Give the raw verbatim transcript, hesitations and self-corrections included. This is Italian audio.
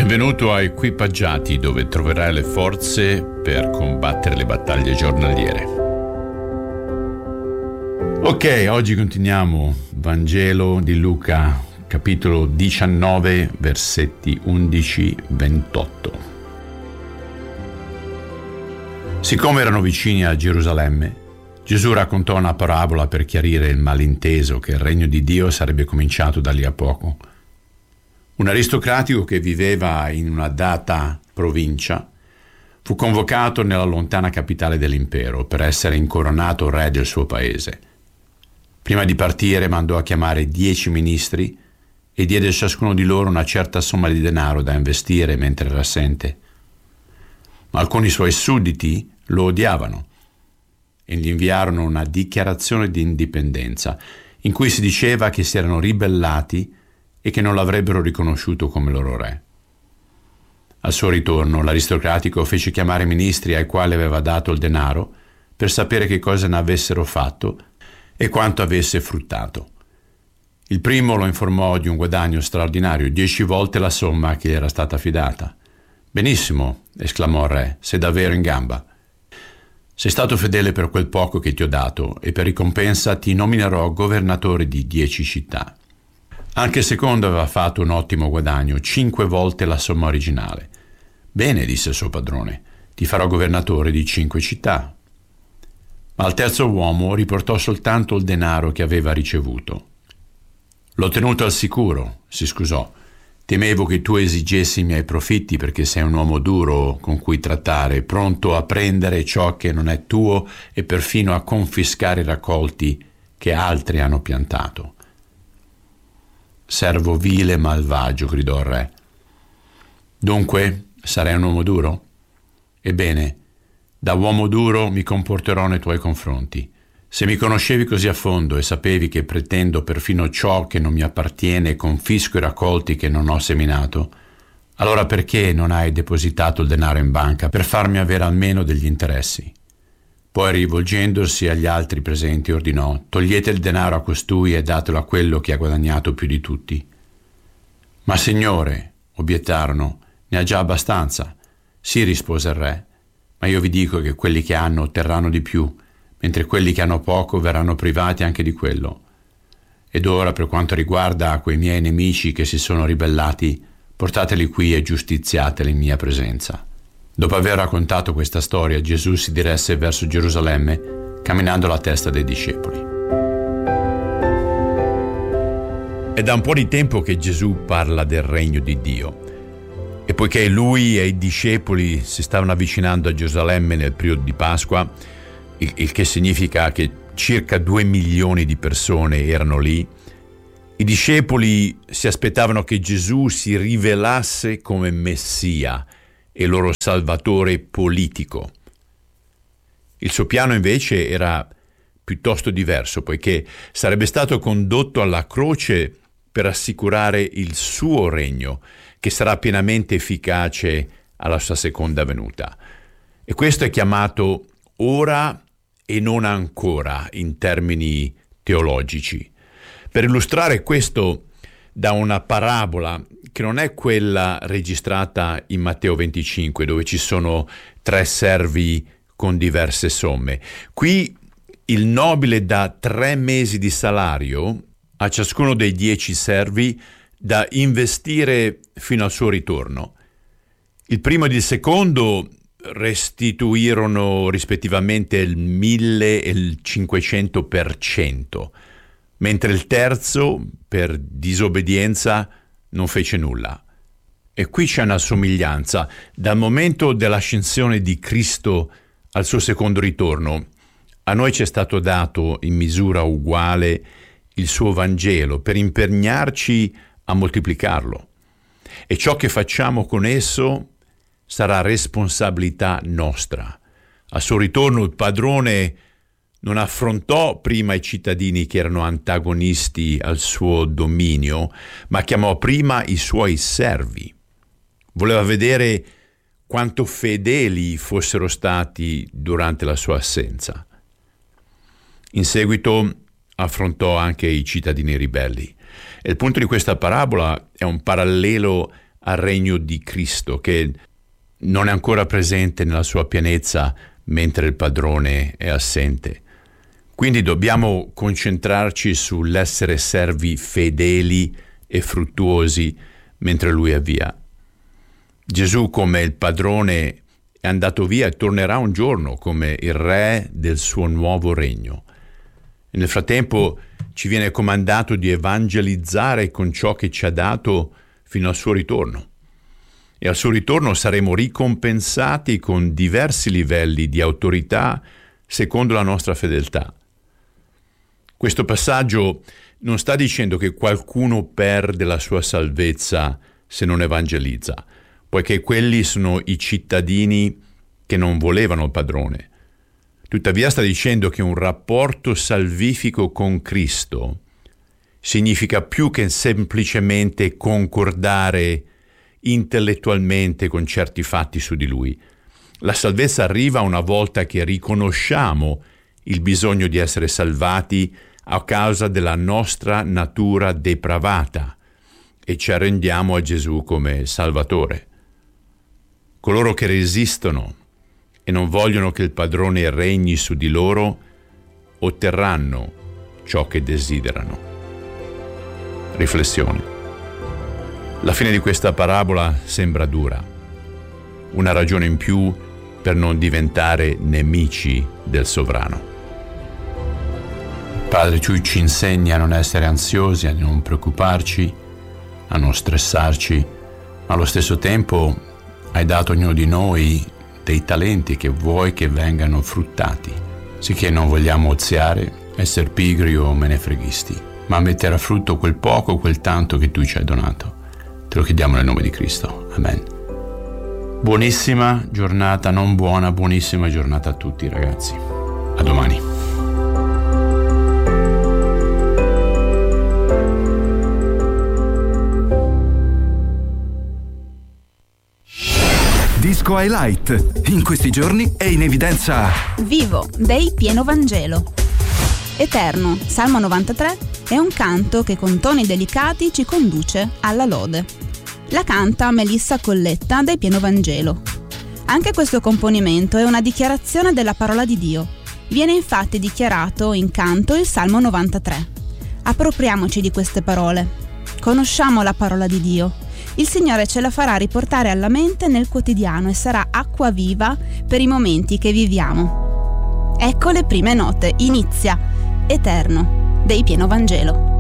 Benvenuto a Equipaggiati, dove troverai le forze per combattere le battaglie giornaliere. Ok, oggi continuiamo. Vangelo di Luca, capitolo diciannove, versetti undici ventotto. Siccome erano vicini a Gerusalemme, Gesù raccontò una parabola per chiarire il malinteso che il regno di Dio sarebbe cominciato da lì a poco. Un aristocratico che viveva in una data provincia fu convocato nella lontana capitale dell'impero per essere incoronato re del suo paese. Prima di partire mandò a chiamare dieci ministri e diede a ciascuno di loro una certa somma di denaro da investire mentre era assente. Ma alcuni suoi sudditi lo odiavano e gli inviarono una dichiarazione di indipendenza in cui si diceva che si erano ribellati e che non l'avrebbero riconosciuto come loro re. Al suo ritorno, l'aristocratico fece chiamare i ministri ai quali aveva dato il denaro per sapere che cosa ne avessero fatto e quanto avesse fruttato. Il primo lo informò di un guadagno straordinario, dieci volte la somma che gli era stata affidata. «Benissimo», esclamò il re, «sei davvero in gamba. Sei stato fedele per quel poco che ti ho dato e per ricompensa ti nominerò governatore di dieci città». Anche il secondo aveva fatto un ottimo guadagno, cinque volte la somma originale. «Bene», disse il suo padrone, «ti farò governatore di cinque città». Ma al terzo uomo riportò soltanto il denaro che aveva ricevuto. «L'ho tenuto al sicuro», si scusò. «Temevo che tu esigessi i miei profitti perché sei un uomo duro con cui trattare, pronto a prendere ciò che non è tuo e perfino a confiscare i raccolti che altri hanno piantato». «Servo vile e malvagio», gridò il re. «Dunque sarai un uomo duro? Ebbene, da uomo duro mi comporterò nei tuoi confronti. Se mi conoscevi così a fondo e sapevi che pretendo perfino ciò che non mi appartiene e confisco i raccolti che non ho seminato, allora perché non hai depositato il denaro in banca per farmi avere almeno degli interessi?» Poi, rivolgendosi agli altri presenti, ordinò: «Togliete il denaro a costui e datelo a quello che ha guadagnato più di tutti». «Ma signore», obiettarono, «ne ha già abbastanza». «Sì», rispose il re, «ma io vi dico che quelli che hanno otterranno di più, mentre quelli che hanno poco verranno privati anche di quello. Ed ora, per quanto riguarda quei miei nemici che si sono ribellati, portateli qui e giustiziateli in mia presenza». Dopo aver raccontato questa storia, Gesù si diresse verso Gerusalemme, camminando alla testa dei discepoli. È da un po' di tempo che Gesù parla del regno di Dio. E poiché lui e i discepoli si stavano avvicinando a Gerusalemme nel periodo di Pasqua, il, il che significa che circa due milioni di persone erano lì, i discepoli si aspettavano che Gesù si rivelasse come Messia e loro salvatore politico. Il suo piano invece era piuttosto diverso, poiché sarebbe stato condotto alla croce per assicurare il suo regno, che sarà pienamente efficace alla sua seconda venuta. E questo è chiamato ora e non ancora in termini teologici. Per illustrare questo da una parabola che non è quella registrata in Matteo venticinque, dove ci sono tre servi con diverse somme. Qui il nobile dà tre mesi di salario a ciascuno dei dieci servi da investire fino al suo ritorno. Il primo ed il secondo restituirono rispettivamente il mille e il cinquecento per cento, mentre il terzo, per disobbedienza, non fece nulla. E qui c'è una somiglianza. Dal momento dell'ascensione di Cristo al suo secondo ritorno, a noi ci è stato dato in misura uguale il suo Vangelo per impegnarci a moltiplicarlo. E ciò che facciamo con esso sarà responsabilità nostra. Al suo ritorno il padrone non affrontò prima i cittadini che erano antagonisti al suo dominio, ma chiamò prima i suoi servi. Voleva vedere quanto fedeli fossero stati durante la sua assenza. In seguito affrontò anche i cittadini ribelli. E il punto di questa parabola è un parallelo al regno di Cristo, che non è ancora presente nella sua pienezza mentre il padrone è assente. Quindi dobbiamo concentrarci sull'essere servi fedeli e fruttuosi mentre lui è via. Gesù, come il padrone, è andato via e tornerà un giorno come il re del suo nuovo regno. E nel frattempo ci viene comandato di evangelizzare con ciò che ci ha dato fino al suo ritorno. E al suo ritorno saremo ricompensati con diversi livelli di autorità secondo la nostra fedeltà. Questo passaggio non sta dicendo che qualcuno perde la sua salvezza se non evangelizza, poiché quelli sono i cittadini che non volevano il padrone. Tuttavia sta dicendo che un rapporto salvifico con Cristo significa più che semplicemente concordare intellettualmente con certi fatti su di lui. La salvezza arriva una volta che riconosciamo il bisogno di essere salvati a causa della nostra natura depravata e ci arrendiamo a Gesù come Salvatore. Coloro che resistono e non vogliono che il padrone regni su di loro otterranno ciò che desiderano. Riflessione. La fine di questa parabola sembra dura, una ragione in più per non diventare nemici del sovrano. Padre, tu ci insegni a non essere ansiosi, a non preoccuparci, a non stressarci, ma allo stesso tempo hai dato a ognuno di noi dei talenti che vuoi che vengano fruttati, sicché non vogliamo oziare, essere pigri o menefreghisti, ma mettere a frutto quel poco, quel tanto che tu ci hai donato. Te lo chiediamo nel nome di Cristo. Amen. Buonissima giornata, non buona, buonissima giornata a tutti, ragazzi. A domani. Disco Highlight. In questi giorni è in evidenza Vivo dei Pieno Vangelo. Eterno, Salmo novantatré, è un canto che con toni delicati ci conduce alla lode. La canta Melissa Colletta dei Pieno Vangelo. Anche questo componimento è una dichiarazione della parola di Dio. Viene infatti dichiarato in canto il Salmo novantatré. Appropriamoci di queste parole. Conosciamo la parola di Dio. Il Signore ce la farà riportare alla mente nel quotidiano e sarà acqua viva per i momenti che viviamo. Ecco le prime note. Inizia Eterno dei Pieno Vangelo.